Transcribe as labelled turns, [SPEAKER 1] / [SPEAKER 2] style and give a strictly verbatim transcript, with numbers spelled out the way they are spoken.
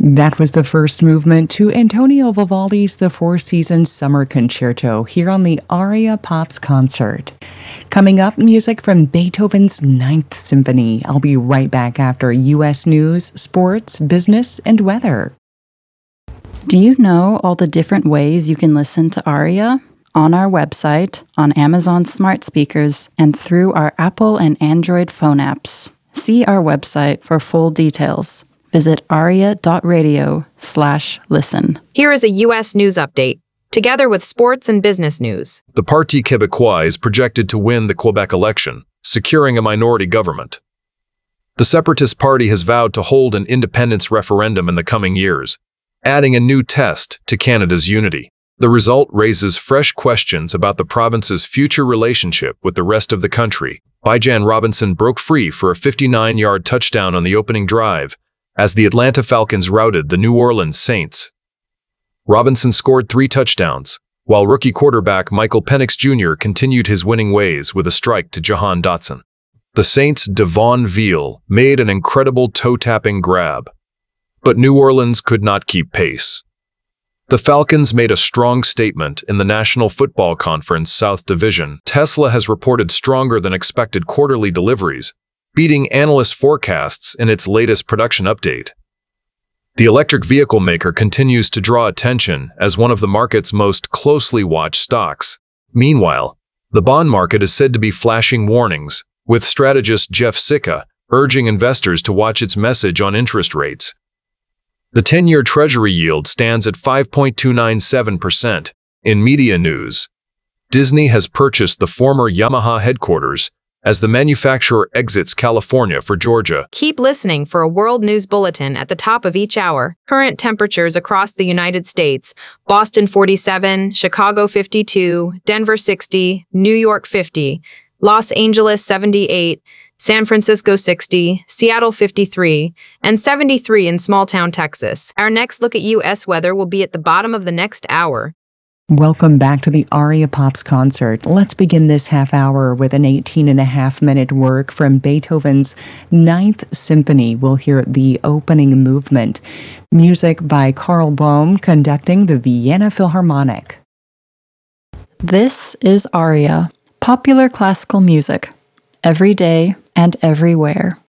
[SPEAKER 1] That was the first movement to Antonio Vivaldi's The Four Seasons Summer Concerto here on the Aria Pops concert. Coming up, music from Beethoven's Ninth Symphony. I'll be right back after U S news, sports, business, and weather.
[SPEAKER 2] Do you know all the different ways you can listen to Aria? On our website, on Amazon smart speakers, and through our Apple and Android phone apps. See our website for full details. Visit aria.radio slash listen.
[SPEAKER 3] Here is a U S news update, together with sports and business news.
[SPEAKER 4] The Parti Québécois is projected to win the Quebec election, securing a minority government. The Separatist Party has vowed to hold an independence referendum in the coming years, adding a new test to Canada's unity. The result raises fresh questions about the province's future relationship with the rest of the country. Bijan Robinson broke free for a fifty-nine-yard touchdown on the opening drive, as the Atlanta Falcons routed the New Orleans Saints. Robinson scored three touchdowns, while rookie quarterback Michael Penix Junior continued his winning ways with a strike to Jahan Dotson. The Saints' Devon Veal made an incredible toe-tapping grab, but New Orleans could not keep pace. The Falcons made a strong statement in the National Football Conference South Division. Tesla has reported stronger than expected quarterly deliveries, beating analyst forecasts in its latest production update. The electric vehicle maker continues to draw attention as one of the market's most closely watched stocks. Meanwhile, the bond market is said to be flashing warnings, with strategist Jeff Sicca urging investors to watch its message on interest rates. The ten-year Treasury yield stands at five point two nine seven percent. In media news, Disney has purchased the former Yamaha headquarters as the manufacturer exits California for Georgia.
[SPEAKER 3] Keep listening for a world news bulletin at the top of each hour. Current temperatures across the United States: Boston forty-seven, Chicago fifty-two, Denver sixty, New York fifty, Los Angeles seventy-eight, San Francisco sixty, Seattle fifty-three, and seventy-three in small-town Texas. Our next look at U S weather will be at the bottom of the next hour.
[SPEAKER 1] Welcome back to the Aria Pops concert. Let's begin this half hour with an eighteen and a half minute work from Beethoven's Ninth Symphony. We'll hear the opening movement. Music by Karl Boehm conducting the Vienna Philharmonic.
[SPEAKER 2] This is Aria, popular classical music, every day and everywhere.